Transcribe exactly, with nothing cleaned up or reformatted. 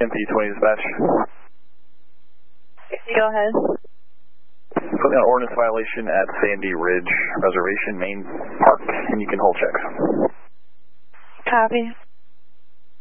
M P twenty dispatch. Go ahead. Put me on ordinance violation at Sandy Ridge Reservation Main Park, and you can hold checks. Copy.